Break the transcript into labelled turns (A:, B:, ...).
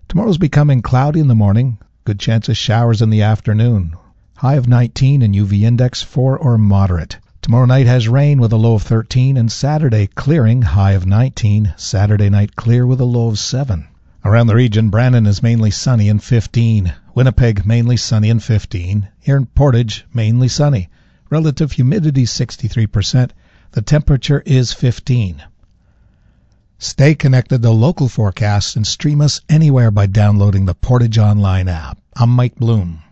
A: Tomorrow's becoming cloudy in the morning. Good chance of showers in the afternoon. High of 19 and UV index 4 or moderate. Tomorrow night has rain with a low of 13 and Saturday clearing, high of 19. Saturday night clear with a low of 7. Around the region, Brandon is mainly sunny and 15. Winnipeg, mainly sunny and 15. Here in Portage, mainly sunny. Relative humidity 63%. The temperature is 15. Stay connected to local forecasts and stream us anywhere by downloading the Portage Online app. I'm Mike Bloom.